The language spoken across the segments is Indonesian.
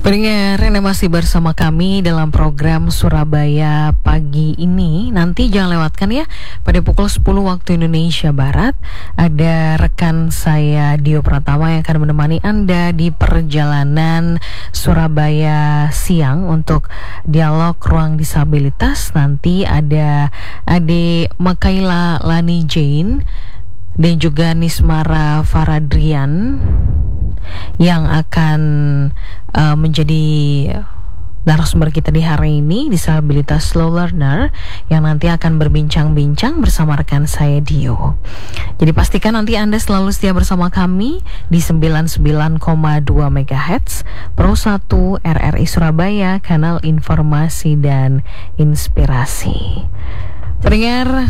Pendengar, Anda masih bersama kami dalam program Surabaya Pagi ini. Nanti jangan lewatkan ya, pada pukul 10 waktu Indonesia Barat ada rekan saya Dio Pratama yang akan menemani Anda di perjalanan Surabaya siang untuk dialog ruang disabilitas. Nanti ada Ade Makaila Lani Jane dan juga Nismara Faradrian yang akan menjadi narasumber kita di hari ini, disabilitas slow learner, yang nanti akan berbincang-bincang bersama rekan saya Dio. Jadi pastikan nanti Anda selalu setia bersama kami di 99,2 MHz Pro 1 RRI Surabaya, kanal informasi dan inspirasi. Pendengar,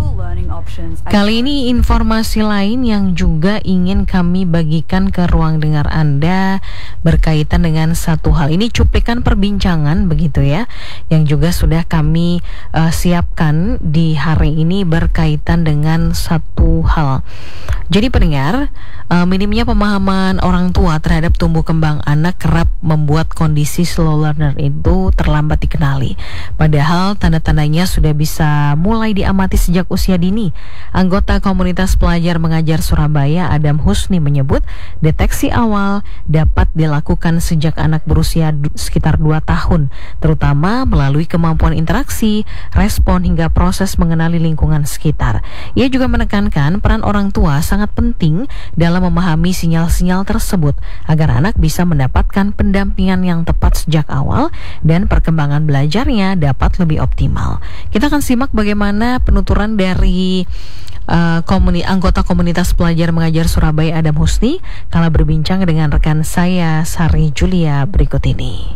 kali ini informasi lain yang juga ingin kami bagikan ke ruang dengar Anda berkaitan dengan satu hal. Ini cuplikan perbincangan begitu ya, yang juga sudah kami siapkan di hari ini berkaitan dengan satu hal. Jadi pendengar, minimnya pemahaman orang tua terhadap tumbuh kembang anak kerap membuat kondisi slow learner itu terlambat dikenali. Padahal tanda-tandanya sudah bisa mulai diamati sejak usia dini. Anggota komunitas pelajar mengajar Surabaya, Adam Husni, menyebut deteksi awal dapat dilakukan sejak anak berusia sekitar 2 tahun, terutama melalui kemampuan interaksi, respon, hingga proses mengenali lingkungan sekitar. Ia juga menekankan peran orang tua sangat penting dalam memahami sinyal-sinyal tersebut agar anak bisa mendapatkan pendampingan yang tepat sejak awal dan perkembangan belajarnya dapat lebih optimal. Kita akan simak bagaimana penuturan dari anggota komunitas pelajar mengajar Surabaya, Adam Husni, kala berbincang dengan rekan saya Sari Julia berikut ini.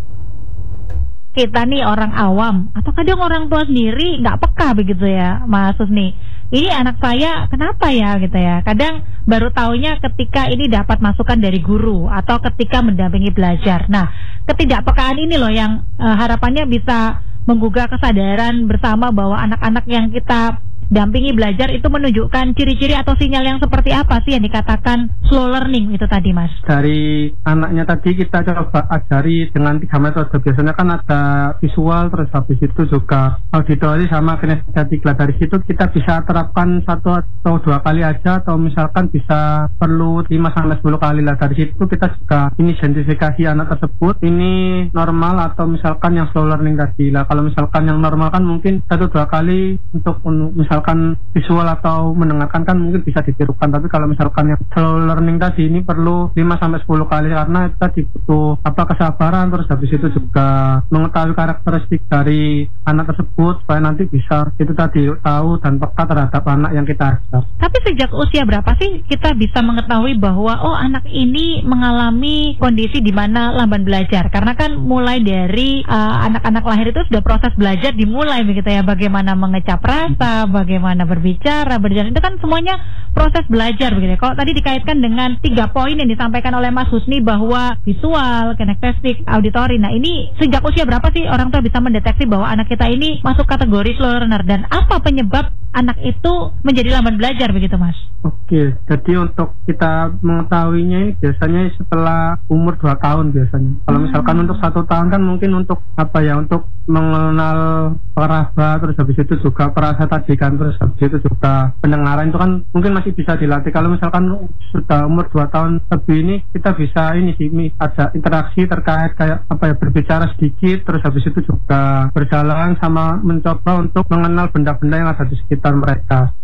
Kita nih orang awam atau kadang orang tua sendiri nggak peka begitu ya, Mas Husni. Ini anak saya kenapa ya gitu ya. Kadang baru taunya ketika ini dapat masukan dari guru atau ketika mendampingi belajar. Nah, ketidakpekaan ini loh yang harapannya bisa menggugah kesadaran bersama bahwa anak-anak yang kita dampingi belajar itu menunjukkan ciri-ciri atau sinyal yang seperti apa sih yang dikatakan slow learning itu tadi, Mas? Dari anaknya tadi kita coba ajari dengan 3 metode. Biasanya kan ada visual, terus habis itu juga auditori sama kinestetik. Dari situ kita bisa terapkan 1 atau 2 kali aja, atau misalkan bisa perlu 5-10 kali lah. Dari situ kita juga ini identifikasi anak tersebut ini normal atau misalkan yang slow learning tadi lah. Kalau misalkan yang normal kan mungkin 1-2 kali untuk misalkan visual atau mendengarkan kan mungkin bisa ditirukan, tapi kalau misalkan yang slow learning tadi ini perlu 5-10 kali karena tadi butuh kesabaran, terus habis itu juga mengetahui karakteristik dari anak tersebut supaya nanti bisa itu tadi tahu dan peka terhadap anak yang kita ajar. Tapi sejak usia berapa sih kita bisa mengetahui bahwa anak ini mengalami kondisi di mana lamban belajar? Karena kan mulai dari anak-anak lahir itu sudah proses belajar dimulai begitu ya, bagaimana mengecap rasa, bagaimana berbicara, berjalan, itu kan semuanya proses belajar begitu. Kalau tadi dikaitkan dengan 3 poin yang disampaikan oleh Mas Husni bahwa visual, kinestetik, auditori. Nah, ini sejak usia berapa sih orang tua bisa mendeteksi bahwa anak kita ini masuk kategori slow learner, dan apa penyebab anak itu menjadi lamban belajar begitu, Mas? Oke, jadi untuk kita mengetahuinya ini biasanya setelah umur 2 tahun biasanya. Kalau misalkan untuk 1 tahun kan mungkin untuk untuk mengenal peraba, terus habis itu juga perasa tadi kan, terus habis itu juga pendengaran itu kan mungkin masih bisa dilatih. Kalau misalkan sudah umur 2 tahun lebih ini kita bisa ada interaksi terkait kayak berbicara sedikit, terus habis itu juga berjalan sama mencoba untuk mengenal benda-benda yang ada di sekitar mereka.